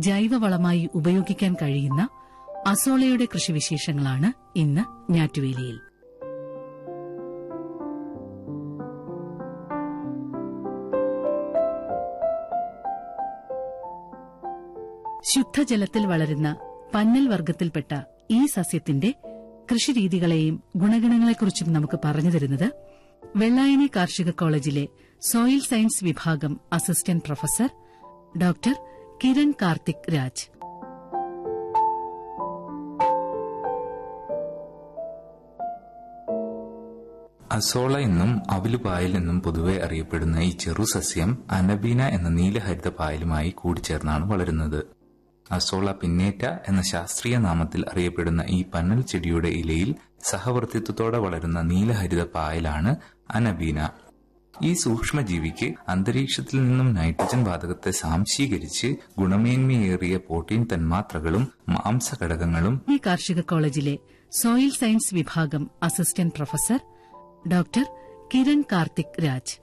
ജൈവവളമായി ഉപയോഗിക്കാൻ കഴിയുന്ന അസോളയുടെ കൃഷിവിശേഷങ്ങളാണ് ഇന്ന് ഞാറ്റുവേലിയിൽ. ശുദ്ധജലത്തിൽ വളരുന്ന പന്നൽ വർഗത്തിൽപ്പെട്ട ഈ സസ്യത്തിന്റെ കൃഷിരീതികളെയും ഗുണഗണങ്ങളെക്കുറിച്ചും നമുക്ക് പറഞ്ഞുതരുന്നത് വെള്ളായണി കാർഷിക കോളേജിലെ സോയിൽ സയൻസ് വിഭാഗം assistant professor doctor Kiran Karthik Raj. Azolla എന്നും അവിലുപായൽ എന്നും പൊതുവെ അറിയപ്പെടുന്ന ഈ ചെറുസസ്യം അനബീന എന്ന നീലഹരിത പായലുമായി കൂടിച്ചേർന്നാണ് വളരുന്നത്. അസോള പിന്നേറ്റ എന്ന ശാസ്ത്രീയ നാമത്തിൽ അറിയപ്പെടുന്ന ഈ പന്നൽ ചെടിയുടെ ഇലയിൽ സഹവർത്തിത്വത്തോടെ വളരുന്ന നീലഹരിത പായലാണ് അനബീന. ഈ സൂക്ഷ്മജീവിക്ക് അന്തരീക്ഷത്തിൽ നിന്നും നൈട്രജൻ വാതകത്തെ സാംശീകരിച്ച് ഗുണമേന്മയേറിയ പ്രോട്ടീൻ തന്മാത്രകളും മാംസഘടകങ്ങളും. ഈ കാർഷിക കോളേജിലെ സോയിൽ സയൻസ് വിഭാഗം assistant professor doctor Kiran Karthik Raj.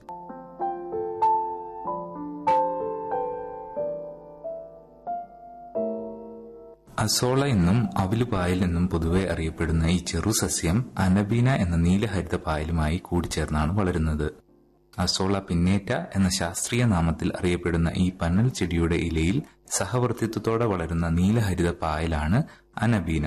Azolla എന്നും അവിലുപായൽ എന്നും പൊതുവെ അറിയപ്പെടുന്ന ഈ ചെറുസസ്യം അനബീന എന്ന നീലഹരിത പായലുമായി കൂടിച്ചേർന്നാണ് വളരുന്നത്. അസോള പിന്നേറ്റ എന്ന ശാസ്ത്രീയ നാമത്തിൽ അറിയപ്പെടുന്ന ഈ പന്നൽ ചെടിയുടെ ഇലയിൽ സഹവർത്തിത്വത്തോടെ വളരുന്ന നീലഹരിത പായലാണ് അനബീന.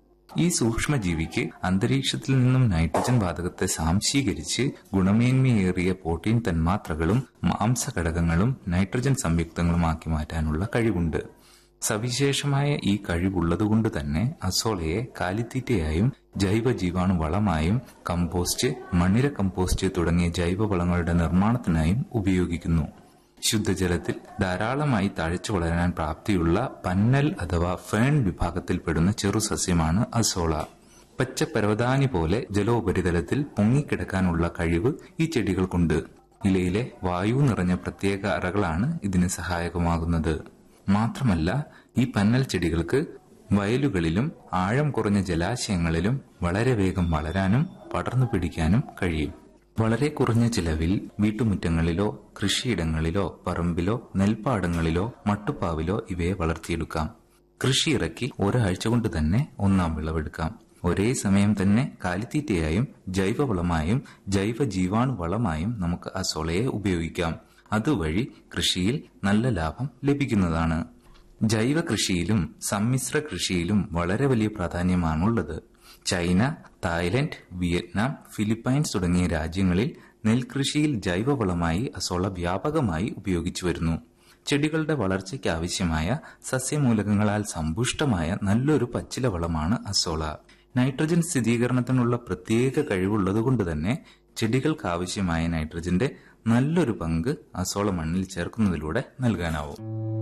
ഈ സൂക്ഷ്മജീവിക്ക് അന്തരീക്ഷത്തിൽ നിന്നും നൈട്രജൻ വാതകത്തെ സാംശീകരിച്ച് ഗുണമേന്മയേറിയ പ്രോട്ടീൻ തന്മാത്രകളും മാംസഘടകങ്ങളും നൈട്രജൻ സംയുക്തങ്ങളുമാക്കി മാറ്റാനുള്ള കഴിവുണ്ട്. സവിശേഷമായ ഈ കഴിവുള്ളതുകൊണ്ട് തന്നെ അസോളയെ കാലിത്തീറ്റയായും ജൈവ ജീവാണു വളമായും കമ്പോസ്റ്റ്, മണ്ണിര കമ്പോസ്റ്റ് തുടങ്ങിയ ജൈവവളങ്ങളുടെ നിർമ്മാണത്തിനായും ഉപയോഗിക്കുന്നു. ശുദ്ധജലത്തിൽ ധാരാളമായി തഴച്ചു വളരാൻ പ്രാപ്തിയുള്ള പന്നൽ അഥവാ ഫേൺ വിഭാഗത്തിൽപ്പെടുന്ന ചെറുസസ്യമാണ് അസോള. പച്ചപ്പരവതാനി പോലെ ജലോപരിതലത്തിൽ പൊങ്ങിക്കിടക്കാനുള്ള കഴിവ് ഈ ചെടികൾക്കുണ്ട്. ഇലയിലെ വായു നിറഞ്ഞ പ്രത്യേക അറകളാണ് ഇതിന് സഹായകമാകുന്നത്. മാത്രമല്ല, ഈ പന്നൽ ചെടികൾക്ക് വയലുകളിലും ആഴം കുറഞ്ഞ ജലാശയങ്ങളിലും വളരെ വേഗം വളരാനും പടർന്നു പിടിക്കാനും കഴിയും. വളരെ കുറഞ്ഞ ചിലവിൽ വീട്ടുമുറ്റങ്ങളിലോ കൃഷിയിടങ്ങളിലോ പറമ്പിലോ നെൽപ്പാടങ്ങളിലോ മട്ടുപ്പാവിലോ ഇവയെ വളർത്തിയെടുക്കാം. കൃഷി ഇറക്കി ഒരാഴ്ച കൊണ്ട് തന്നെ ഒന്നാം വിളവെടുക്കാം. ഒരേ സമയം തന്നെ കാലിത്തീറ്റയായും ജൈവവളമായും ജൈവ ജീവാണു വളമായും നമുക്ക് അസോളയെ ഉപയോഗിക്കാം. അതുവഴി കൃഷിയിൽ നല്ല ലാഭം ലഭിക്കുന്നതാണ്. ജൈവ കൃഷിയിലും സമ്മിശ്ര കൃഷിയിലും വളരെ വലിയ പ്രാധാന്യമാണുള്ളത്. ചൈന, തായ്ലൻഡ്, വിയറ്റ്നാം, ഫിലിപ്പൈൻസ് തുടങ്ങിയ രാജ്യങ്ങളിൽ നെൽകൃഷിയിൽ ജൈവവളമായി അസോള വ്യാപകമായി ഉപയോഗിച്ചു വരുന്നു. ചെടികളുടെ വളർച്ചയ്ക്ക് ആവശ്യമായ സസ്യമൂലകങ്ങളാൽ സമ്പുഷ്ടമായ നല്ലൊരു പച്ചില വളമാണ് അസോള. നൈട്രജൻ സ്ഥിരീകരണത്തിനുള്ള പ്രത്യേക കഴിവുള്ളതുകൊണ്ട് തന്നെ ചെടികൾക്ക് ആവശ്യമായ നൈട്രജന്റെ നല്ലൊരു പങ്ക് അസോള മണ്ണിൽ ചേർക്കുന്നതിലൂടെ നൽകാനാവും.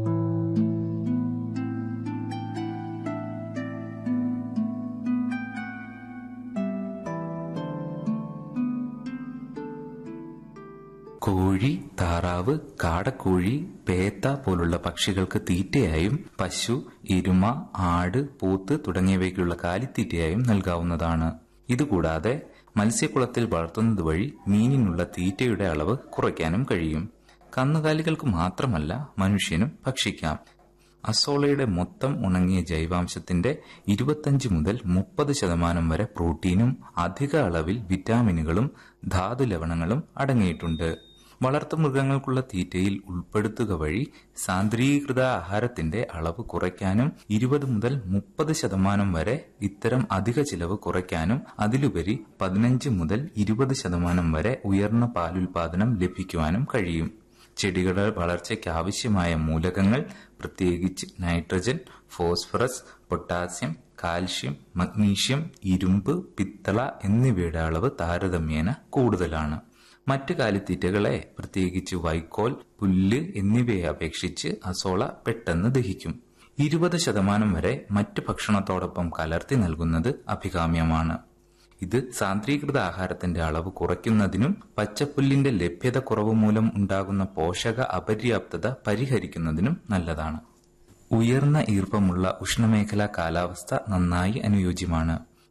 കോഴി, താറാവ്, കാടക്കോഴി, പേത്ത പോലുള്ള പക്ഷികൾക്ക് തീറ്റയായും പശു, എരുമ, ആട്, പോത്ത് തുടങ്ങിയവയ്ക്കുള്ള കാലിത്തീറ്റയായും നൽകാവുന്നതാണ്. ഇതുകൂടാതെ മത്സ്യക്കുളത്തിൽ വളർത്തുന്നത് വഴി മീനിനുള്ള തീറ്റയുടെ അളവ് കുറയ്ക്കാനും കഴിയും. കന്നുകാലികൾക്ക് മാത്രമല്ല, മനുഷ്യനും ഭക്ഷിക്കാം. അസോളയുടെ മൊത്തം ഉണങ്ങിയ ജൈവാംശത്തിന്റെ 25 മുതൽ 30% വരെ പ്രോട്ടീനും അധിക അളവിൽ വിറ്റാമിനുകളും ധാതു ലവണങ്ങളും അടങ്ങിയിട്ടുണ്ട്. വളർത്തുമൃഗങ്ങൾക്കുള്ള തീറ്റയിൽ ഉൾപ്പെടുത്തുക വഴി സാന്ദ്രീകൃത ആഹാരത്തിന്റെ അളവ് കുറയ്ക്കാനും 20 മുതൽ 30% വരെ ഇത്തരം അധിക ചിലവ് കുറയ്ക്കാനും അതിലുപരി 15 മുതൽ 20% വരെ ഉയർന്ന പാലുൽപാദനം ലഭിക്കുവാനും കഴിയും. ചെടികളുടെ വളർച്ചയ്ക്ക് ആവശ്യമായ മൂലകങ്ങൾ, പ്രത്യേകിച്ച് nitrogen, phosphorus, potassium, calcium, magnesium, ഇരുമ്പ്, പിത്തള എന്നിവയുടെ അളവ് താരതമ്യേന കൂടുതലാണ്. മറ്റ് കാലിത്തീറ്റകളെ, പ്രത്യേകിച്ച് വൈക്കോൽ, പുല്ല് എന്നിവയെ അപേക്ഷിച്ച് അസോള പെട്ടെന്ന് ദഹിക്കും. 20% വരെ മറ്റ് ഭക്ഷണത്തോടൊപ്പം കലർത്തി നൽകുന്നത് അഭികാമ്യമാണ്. ഇത് സാന്ദ്രീകൃത ആഹാരത്തിന്റെ അളവ് കുറയ്ക്കുന്നതിനും പച്ചപ്പുല്ലിന്റെ ലഭ്യത കുറവ് മൂലം ഉണ്ടാകുന്ന പോഷക അപര്യാപ്തത പരിഹരിക്കുന്നതിനും നല്ലതാണ്. ഉയർന്ന ഈർപ്പമുള്ള ഉഷ്ണമേഖലാ കാലാവസ്ഥ നന്നായി അനുയോജ്യമാണ്.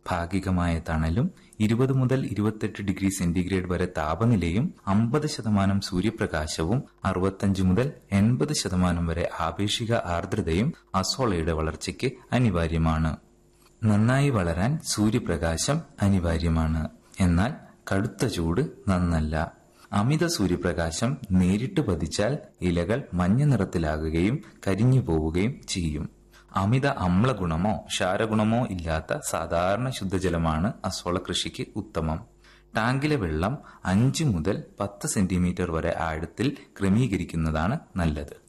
ഭാഗികമായ തണലും 20 മുതൽ 28 ഡിഗ്രി സെന്റിഗ്രേഡ് വരെ താപനിലയും 50% സൂര്യപ്രകാശവും 65 മുതൽ 80% വരെ ആപേക്ഷിക ആർദ്രതയും അസോളയുടെ വളർച്ചയ്ക്ക് അനിവാര്യമാണ്. നന്നായി വളരാൻ സൂര്യപ്രകാശം അനിവാര്യമാണ്. എന്നാൽ കടുത്ത ചൂട് നന്നല്ല. അമിത സൂര്യപ്രകാശം നേരിട്ട് പതിച്ചാൽ ഇലകൾ മഞ്ഞ നിറത്തിലാകുകയും കരിഞ്ഞു പോവുകയും ചെയ്യും. അമിത അമ്ലഗുണമോ ക്ഷാരഗുണമോ ഇല്ലാത്ത സാധാരണ ശുദ്ധജലമാണ് അസോള കൃഷിക്ക് ഉത്തമം. ടാങ്കിലെ വെള്ളം 5 മുതൽ 10 സെന്റിമീറ്റർ വരെ ആഴത്തിൽ ക്രമീകരിക്കുന്നതാണ് നല്ലത്.